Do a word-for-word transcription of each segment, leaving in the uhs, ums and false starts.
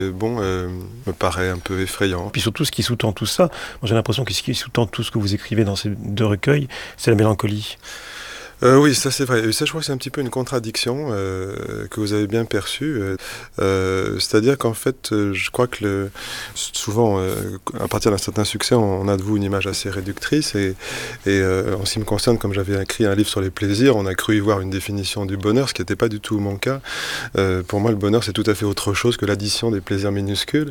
euh, bon, euh, me paraît un peu effrayant. Puis surtout, ce qui sous-tend tout ça, moi, j'ai l'impression que ce qui sous-tend tout ce que vous écrivez dans ces deux recueils, c'est la mélancolie. Euh, oui, ça c'est vrai. Et ça, je crois que c'est un petit peu une contradiction euh, que vous avez bien perçue. Euh, euh, c'est-à-dire qu'en fait, euh, je crois que le, souvent, euh, à partir d'un certain succès, on, on a de vous une image assez réductrice. Et, et euh, en ce qui me concerne, comme j'avais écrit un livre sur les plaisirs, on a cru y voir une définition du bonheur, ce qui n'était pas du tout mon cas. Euh, pour moi, le bonheur, c'est tout à fait autre chose que l'addition des plaisirs minuscules.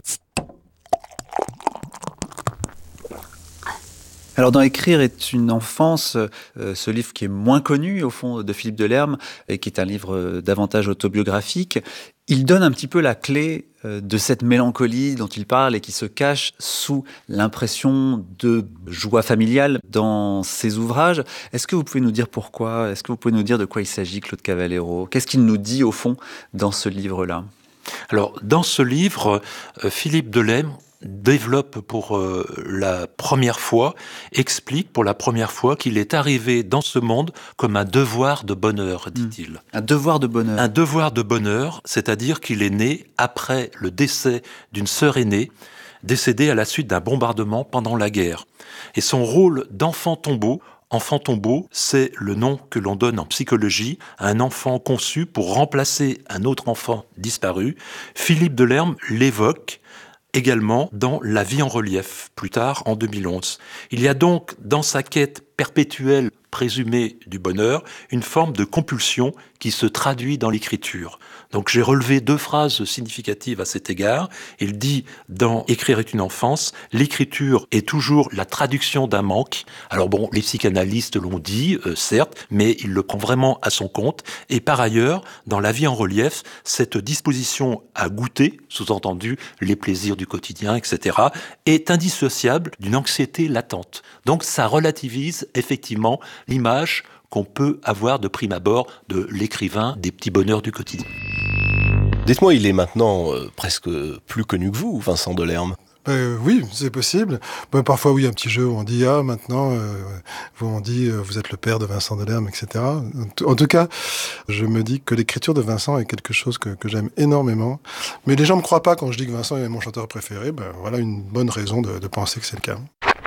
Alors dans Écrire est une enfance, euh, ce livre qui est moins connu au fond de Philippe Delerme et qui est un livre euh, davantage autobiographique, il donne un petit peu la clé euh, de cette mélancolie dont il parle et qui se cache sous l'impression de joie familiale dans ses ouvrages. Est-ce que vous pouvez nous dire pourquoi ? Est-ce que vous pouvez nous dire de quoi il s'agit, Claude Cavallero ? Qu'est-ce qu'il nous dit au fond dans ce livre-là ? Alors dans ce livre, euh, Philippe Delerme développe pour euh, la première fois, explique pour la première fois qu'il est arrivé dans ce monde comme un devoir de bonheur, dit-il. Mmh. Un devoir de bonheur. Un devoir de bonheur, c'est-à-dire qu'il est né après le décès d'une sœur aînée, décédée à la suite d'un bombardement pendant la guerre. Et son rôle d'enfant tombeau, enfant tombeau, c'est le nom que l'on donne en psychologie à un enfant conçu pour remplacer un autre enfant disparu. Philippe Delerme l'évoque également dans La vie en relief, plus tard en deux mille onze. Il y a donc dans sa quête perpétuelle présumée du bonheur une forme de compulsion qui se traduit dans l'écriture. Donc j'ai relevé deux phrases significatives à cet égard. Il dit dans Écrire est une enfance, l'écriture est toujours la traduction d'un manque. Alors bon, les psychanalystes l'ont dit, euh, certes, mais il le prend vraiment à son compte. Et par ailleurs, dans La vie en relief, cette disposition à goûter, sous-entendu les plaisirs du quotidien, et cetera, est indissociable d'une anxiété latente. Donc ça relativise effectivement l'image qu'on peut avoir de prime abord de l'écrivain des petits bonheurs du quotidien. Dites-moi, il est maintenant euh, presque plus connu que vous, Vincent Delerme. Euh, oui, c'est possible. Bon, parfois, oui, un petit jeu où on dit « Ah, maintenant, euh, où on dit euh, vous êtes le père de Vincent Delerme, et cetera » En tout cas, je me dis que l'écriture de Vincent est quelque chose que, que j'aime énormément. Mais les gens ne me croient pas quand je dis que Vincent est mon chanteur préféré. Ben, voilà une bonne raison de, de penser que c'est le cas.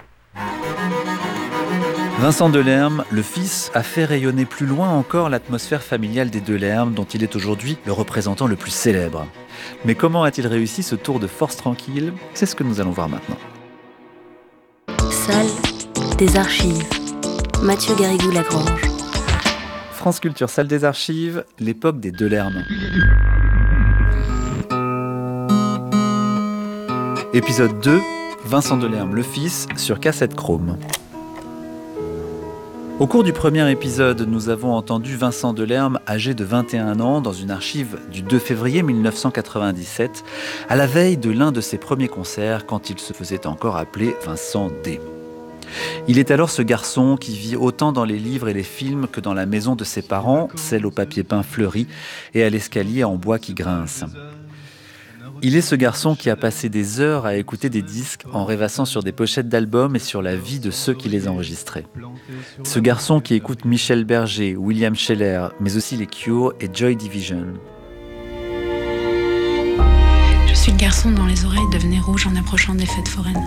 Vincent Delerme, le fils, a fait rayonner plus loin encore l'atmosphère familiale des Delerme, dont il est aujourd'hui le représentant le plus célèbre. Mais comment a-t-il réussi ce tour de force tranquille ? C'est ce que nous allons voir maintenant. Salle des archives. Mathieu Garrigou-Lagrange. France Culture, salle des archives, l'époque des Delerme. Épisode deux, Vincent Delerme, le fils, sur cassette chrome. Au cours du premier épisode, nous avons entendu Vincent Delerme, âgé de vingt et un ans, dans une archive du deux février mille neuf cent quatre-vingt-dix-sept, à la veille de l'un de ses premiers concerts, quand il se faisait encore appeler Vincent D. Il est alors ce garçon qui vit autant dans les livres et les films que dans la maison de ses parents, celle au papier peint fleuri et à l'escalier en bois qui grince. Il est ce garçon qui a passé des heures à écouter des disques en rêvassant sur des pochettes d'albums et sur la vie de ceux qui les enregistraient. Ce garçon qui écoute Michel Berger, William Scheller, mais aussi les Cure et Joy Division. Je suis le garçon dont les oreilles devenaient rouges en approchant des fêtes foraines.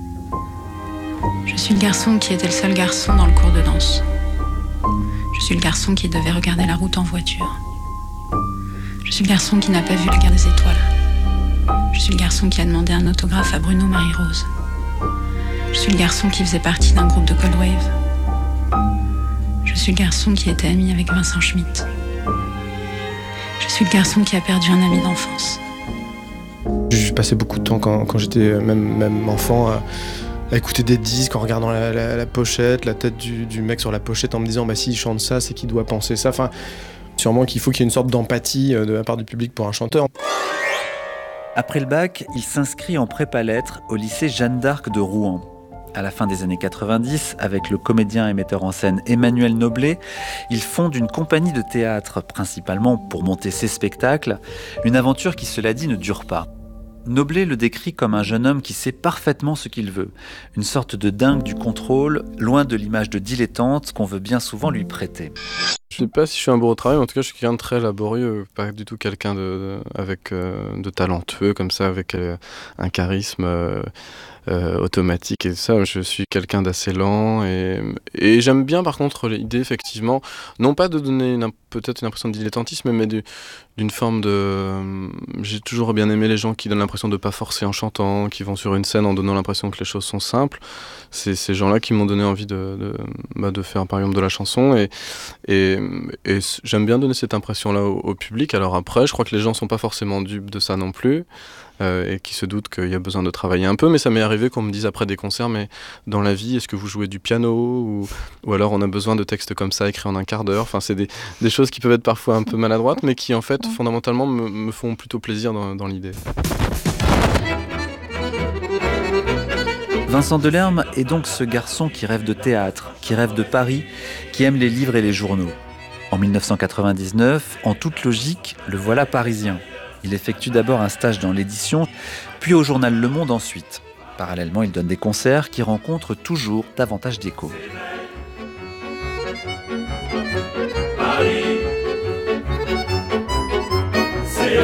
Je suis le garçon qui était le seul garçon dans le cours de danse. Je suis le garçon qui devait regarder la route en voiture. Je suis le garçon qui n'a pas vu la guerre des étoiles. Je suis le garçon qui a demandé un autographe à Bruno Marie-Rose. Je suis le garçon qui faisait partie d'un groupe de Cold Wave. Je suis le garçon qui était ami avec Vincent Schmitt. Je suis le garçon qui a perdu un ami d'enfance. J'ai passé beaucoup de temps quand, quand j'étais même, même enfant à, à écouter des disques en regardant la, la, la pochette, la tête du, du mec sur la pochette en me disant bah, s'il chante ça, c'est qu'il doit penser ça. Enfin, sûrement qu'il faut qu'il y ait une sorte d'empathie de la part du public pour un chanteur. Après le bac, il s'inscrit en prépa-lettres au lycée Jeanne d'Arc de Rouen. À la fin des années quatre-vingt-dix, avec le comédien et metteur en scène Emmanuel Noblet, il fonde une compagnie de théâtre, principalement pour monter ses spectacles, une aventure qui, cela dit, ne dure pas. Noblet le décrit comme un jeune homme qui sait parfaitement ce qu'il veut, une sorte de dingue du contrôle, loin de l'image de dilettante qu'on veut bien souvent lui prêter. Je sais pas si je suis un bon au travail, mais en tout cas, je suis quelqu'un de très laborieux, pas du tout quelqu'un de, de, avec, euh, de talentueux, comme ça, avec euh, un charisme euh, euh, automatique et ça. Je suis quelqu'un d'assez lent et, et j'aime bien, par contre, l'idée, effectivement, non pas de donner une, peut-être une impression de dilettantisme, mais du, d'une forme de... Euh, j'ai toujours bien aimé les gens qui donnent l'impression de ne pas forcer en chantant, qui vont sur une scène en donnant l'impression que les choses sont simples. C'est ces gens-là qui m'ont donné envie de, de, bah, de faire, par exemple, de la chanson et, et Et j'aime bien donner cette impression-là au, au public. Alors après, je crois que les gens ne sont pas forcément dupes de ça non plus, euh, et qui se doutent qu'il y a besoin de travailler un peu. Mais ça m'est arrivé qu'on me dise après des concerts, mais dans la vie, est-ce que vous jouez du piano ou, ou alors on a besoin de textes comme ça écrits en un quart d'heure. Enfin, c'est des, des choses qui peuvent être parfois un peu maladroites, mais qui en fait, fondamentalement, me, me font plutôt plaisir dans, dans l'idée. Vincent Delerme est donc ce garçon qui rêve de théâtre, qui rêve de Paris, qui aime les livres et les journaux. En dix-neuf cent quatre-vingt-dix-neuf, en toute logique, le voilà parisien. Il effectue d'abord un stage dans l'édition, puis au journal Le Monde ensuite. Parallèlement, il donne des concerts qui rencontrent toujours davantage d'écho. Paris, c'est...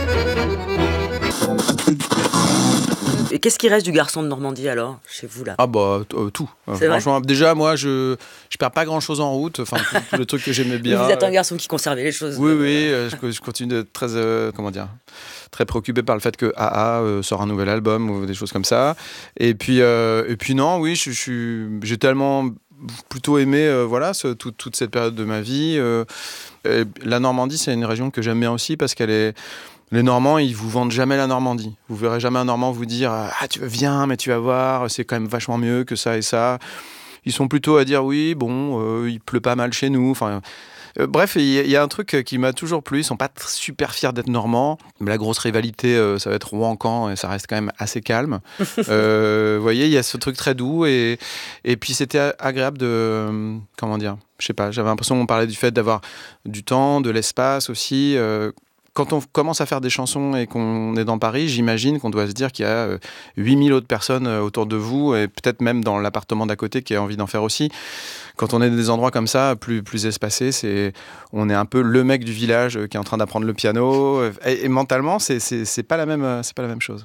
Et qu'est-ce qui reste du garçon de Normandie alors, chez vous là? Ah bah euh, tout. Euh, franchement, déjà moi je je perds pas grand chose en route. Enfin tout, tout le truc que j'aimais bien. Mais vous êtes un garçon qui conservait les choses. Oui oui, euh, je, je continue d'être très euh, comment dire très préoccupé par le fait que A A euh, sort un nouvel album ou des choses comme ça. Et puis euh, et puis non oui je suis j'ai tellement plutôt aimé euh, voilà ce, tout, toute cette période de ma vie. Euh, la Normandie c'est une région que j'aime bien aussi parce qu'elle est Les Normands, ils vous vendent jamais la Normandie. Vous verrez jamais un Normand vous dire « Ah, tu viens, mais tu vas voir, c'est quand même vachement mieux que ça et ça. » Ils sont plutôt à dire « Oui, bon, euh, il pleut pas mal chez nous. » Enfin, euh, bref, il y, y a un truc qui m'a toujours plu. Ils sont pas super fiers d'être Normands. Mais la grosse rivalité, euh, ça va être Rouen-Caen et ça reste quand même assez calme. euh, vous voyez, il y a ce truc très doux et, et puis c'était agréable de... Euh, comment dire ? Je sais pas, j'avais l'impression qu'on parlait du fait d'avoir du temps, de l'espace aussi... Euh, Quand on commence à faire des chansons et qu'on est dans Paris, j'imagine qu'on doit se dire qu'il y a huit mille autres personnes autour de vous et peut-être même dans l'appartement d'à côté qui a envie d'en faire aussi. Quand on est dans des endroits comme ça, plus, plus espacés, c'est, on est un peu le mec du village qui est en train d'apprendre le piano. Et, et mentalement, c'est, c'est, c'est, pas la même, c'est pas la même chose.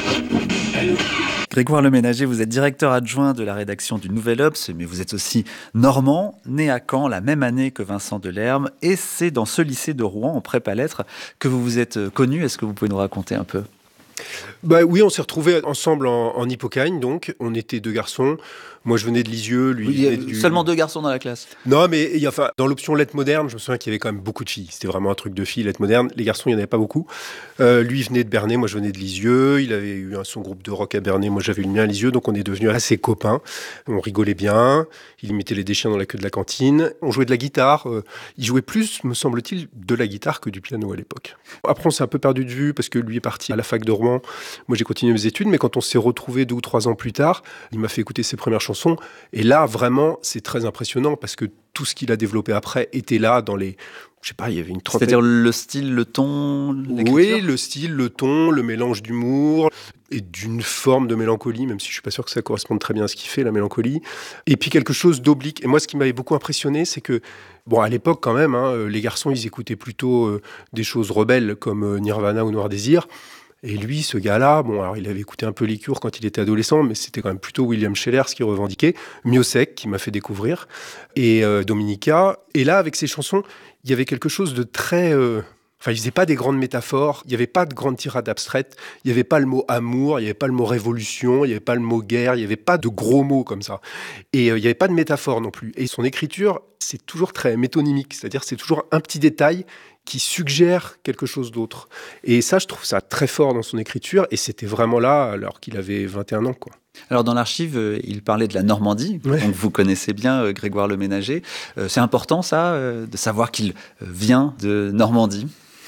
Grégoire Leménager, vous êtes directeur adjoint de la rédaction du Nouvel Obs, mais vous êtes aussi normand, né à Caen la même année que Vincent Delerme, et c'est dans ce lycée de Rouen, en prépa lettres, que vous vous êtes connu. Est-ce que vous pouvez nous raconter un peu ? Bah oui, on s'est retrouvés ensemble en, en Hippocagne, donc on était deux garçons. Moi, je venais de Lisieux, lui. Oui, il y a du... seulement deux garçons dans la classe. Non, mais il y a, enfin, dans l'option lettres modernes, je me souviens qu'il y avait quand même beaucoup de filles. C'était vraiment un truc de filles, lettres modernes. Les garçons, il n'y en avait pas beaucoup. Euh, lui, il venait de Bernay, moi, je venais de Lisieux. Il avait eu un, son groupe de rock à Bernay, moi, j'avais eu le mien à Lisieux. Donc, on est devenus assez copains. On rigolait bien. Il mettait les déchiens dans la queue de la cantine. On jouait de la guitare. Euh, il jouait plus, me semble-t-il, de la guitare que du piano à l'époque. Après, on s'est un peu perdu de vue parce que lui est parti à la fac de Rouen. Moi, j'ai continué mes études, mais quand on s'est retrouvés deux ou trois ans plus tard, il m'a fait écouter ses premières chansons. Et là, vraiment, c'est très impressionnant parce que tout ce qu'il a développé après était là dans les... Je sais pas, il y avait une trentaine... C'est-à-dire le style, le ton, l'écriture ? Oui, le style, le ton, le mélange d'humour et d'une forme de mélancolie, même si je suis pas sûr que ça corresponde très bien à ce qu'il fait, la mélancolie. Et puis quelque chose d'oblique. Et moi, ce qui m'avait beaucoup impressionné, c'est que, bon, à l'époque quand même, hein, les garçons, ils écoutaient plutôt euh, des choses rebelles comme euh, Nirvana ou Noir Désir. Et lui, ce gars-là, bon, alors il avait écouté un peu les Cure quand il était adolescent, mais c'était quand même plutôt William Sheller ce qu'il revendiquait, Miossec qui m'a fait découvrir, et euh, Dominica. Et là, avec ses chansons, il y avait quelque chose de très... Euh... Enfin, il faisait pas des grandes métaphores, il n'y avait pas de grandes tirades abstraites, il n'y avait pas le mot amour, il n'y avait pas le mot révolution, il n'y avait pas le mot guerre, il n'y avait pas de gros mots comme ça. Et euh, il n'y avait pas de métaphore non plus. Et son écriture, c'est toujours très métonymique, c'est-à-dire c'est toujours un petit détail qui suggère quelque chose d'autre. Et ça, je trouve ça très fort dans son écriture, et c'était vraiment là alors qu'il avait vingt et un ans, quoi. Alors dans l'archive, euh, il parlait de la Normandie, ouais. Donc vous connaissez bien euh, Grégoire Leménager. Euh, c'est important ça, euh, de savoir qu'il euh, vient de Normandie.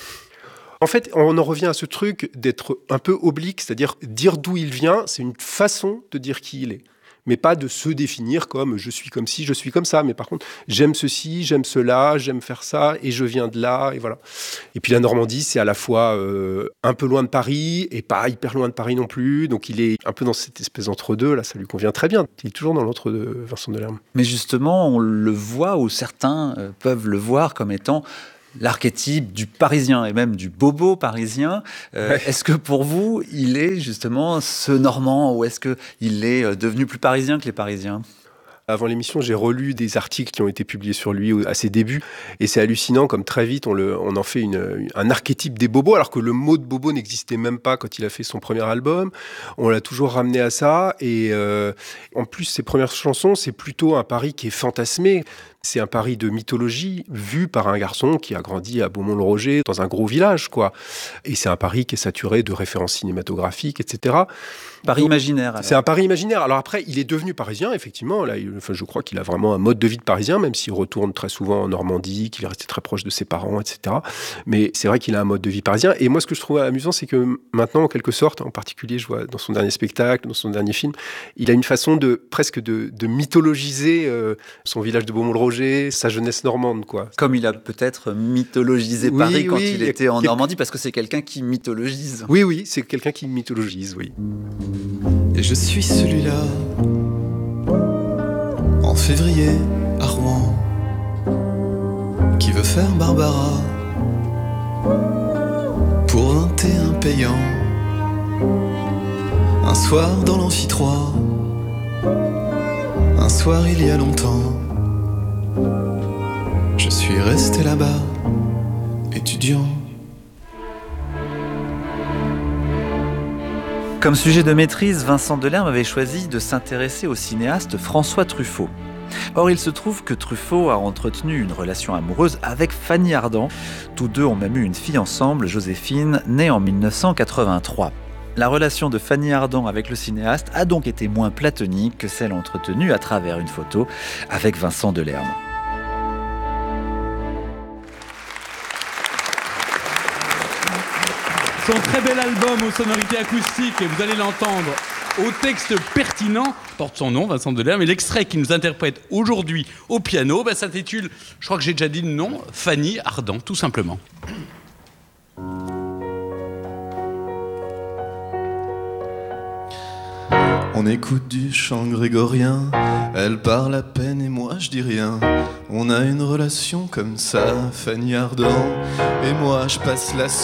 En fait, on en revient à ce truc d'être un peu oblique, c'est-à-dire dire d'où il vient, c'est une façon de dire qui il est. mais pas de se définir comme je suis comme ci, je suis comme ça. Mais par contre, j'aime ceci, j'aime cela, j'aime faire ça, et je viens de là, et voilà. Et puis la Normandie, c'est à la fois euh, un peu loin de Paris, et pas hyper loin de Paris non plus. Donc il est un peu dans cette espèce d'entre-deux, là, ça lui convient très bien. Il est toujours dans l'entre-deux, Vincent Delerme. Mais justement, on le voit, ou certains euh, peuvent le voir comme étant l'archétype du Parisien et même du bobo parisien. Euh, ouais. Est-ce que pour vous, il est justement ce Normand, ou est-ce qu'il est devenu plus parisien que les Parisiens ? Avant l'émission, j'ai relu des articles qui ont été publiés sur lui à ses débuts, et c'est hallucinant comme très vite on, le, on en fait une, un archétype des bobos, alors que le mot de bobo n'existait même pas quand il a fait son premier album. On l'a toujours ramené à ça, et euh, en plus ses premières chansons, c'est plutôt un Paris qui est fantasmé. C'est un Paris de mythologie vu par un garçon qui a grandi à Beaumont-le-Roger, dans un gros village, quoi. Et c'est un Paris qui est saturé de références cinématographiques, et cetera. Paris Donc, imaginaire. Alors. C'est un Paris imaginaire. Alors après, il est devenu parisien, effectivement. Là, il, enfin, je crois qu'il a vraiment un mode de vie de parisien, même s'il retourne très souvent en Normandie, qu'il est resté très proche de ses parents, et cetera. Mais c'est vrai qu'il a un mode de vie parisien. Et moi, ce que je trouve amusant, c'est que maintenant, en quelque sorte, en particulier, je vois dans son dernier spectacle, dans son dernier film, il a une façon de presque de, de mythologiser euh, son village de Beaumont-le-Roger, sa jeunesse normande, quoi. Comme il a peut-être mythologisé oui, Paris quand oui, il était en quelque... Normandie, parce que c'est quelqu'un qui mythologise. Oui, oui, c'est quelqu'un qui mythologise, oui. Et je suis celui-là, en février, à Rouen, qui veut faire Barbara pour vingt et un payant. Un soir dans l'amphi trois, un soir il y a longtemps, je suis resté là-bas, étudiant. Comme sujet de maîtrise, Vincent Delerme avait choisi de s'intéresser au cinéaste François Truffaut. Or, il se trouve que Truffaut a entretenu une relation amoureuse avec Fanny Ardant. Tous deux ont même eu une fille ensemble, Joséphine, née en mille neuf cent quatre-vingt-trois. La relation de Fanny Ardant avec le cinéaste a donc été moins platonique que celle entretenue à travers une photo avec Vincent Delerme. Son très bel album aux sonorités acoustiques, et vous allez l'entendre, au texte pertinent, porte son nom, Vincent Delerme, et l'extrait qu'il nous interprète aujourd'hui au piano bah, s'intitule, je crois que j'ai déjà dit le nom, Fanny Ardant, tout simplement. On écoute du chant grégorien, elle parle à peine et moi je dis rien. On a une relation comme ça, Fanny Ardant, et moi je passe la